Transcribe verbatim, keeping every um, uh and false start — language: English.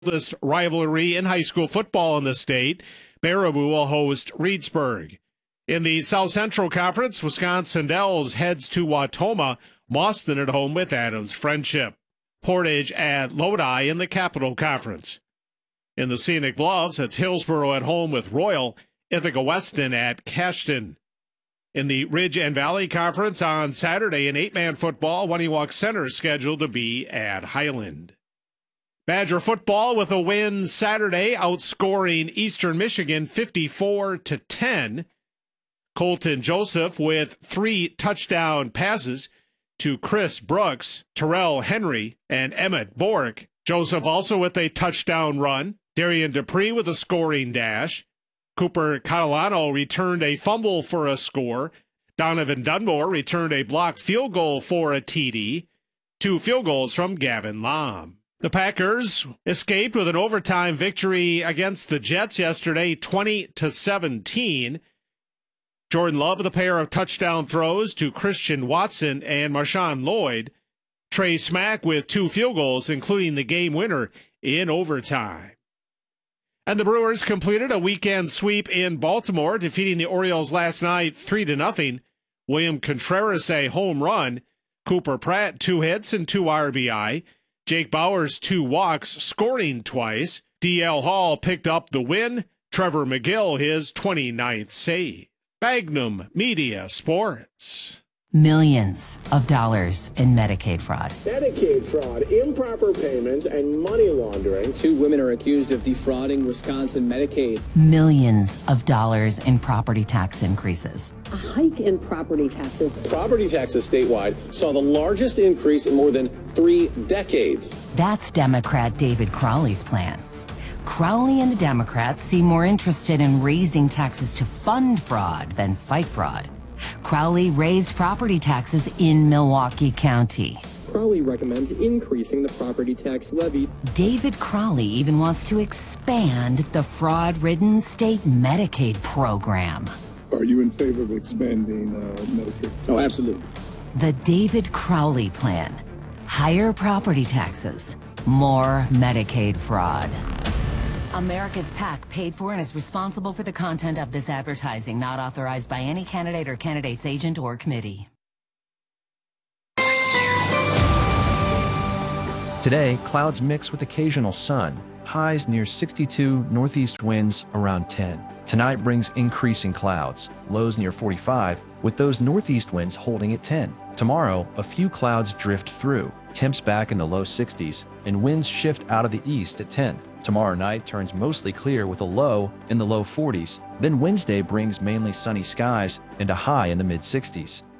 Oldest rivalry in high school football in the state. Baraboo will host Reedsburg. In the South Central Conference, Wisconsin Dells heads to Wautoma. Mauston at home with Adams Friendship. Portage at Lodi in the Capital Conference. In the Scenic Bluffs, it's Hillsboro at home with Royal. Ithaca Weston at Cashton. In the Ridge and Valley Conference on Saturday in eight-man football, Waniwak Center is scheduled to be at Highland. Badger football with a win Saturday, outscoring Eastern Michigan fifty-four to ten. Colton Joseph with three touchdown passes to Chris Brooks, Terrell Henry, and Emmett Bork. Joseph also with a touchdown run. Darian Dupree with a scoring dash. Cooper Catalano returned a fumble for a score. Donovan Dunmore returned a blocked field goal for a T D. Two field goals from Gavin Lom. The Packers escaped with an overtime victory against the Jets yesterday, twenty to seventeen. Jordan Love with a pair of touchdown throws to Christian Watson and Marshawn Lloyd. Trey Smack with two field goals, including the game winner in overtime. And the Brewers completed a weekend sweep in Baltimore, defeating the Orioles last night three to nothing. William Contreras a home run. Cooper Pratt two hits and two R B I. Jake Bowers two walks, scoring twice. D L Hall picked up the win. Trevor McGill his twenty-ninth save. Magnum Media Sports. Millions of dollars in Medicaid fraud. Medicaid fraud, improper payments, and money laundering. Two women are accused of defrauding Wisconsin Medicaid. Millions of dollars in property tax increases. A hike in property taxes. Property taxes statewide saw the largest increase in more than three decades. That's Democrat David Crowley's plan. Crowley and the Democrats seem more interested in raising taxes to fund fraud than fight fraud. Crowley raised property taxes in Milwaukee County. Crowley recommends increasing the property tax levy. David Crowley even wants to expand the fraud-ridden state Medicaid program. Are you in favor of expanding uh, Medicaid? Oh, absolutely. The David Crowley plan. Higher property taxes, more Medicaid fraud. America's PAC paid for and is responsible for the content of this advertising, not authorized by any candidate or candidate's agent or committee. Today, clouds mix with occasional sun. Highs near sixty-two, northeast winds around ten. Tonight brings increasing clouds. Lows near forty-five, with those northeast winds holding at ten. Tomorrow, a few clouds drift through. Temps back in the low sixties, and winds shift out of the east at ten. Tomorrow night turns mostly clear with a low in the low forties. Then Wednesday brings mainly sunny skies and a high in the mid sixties.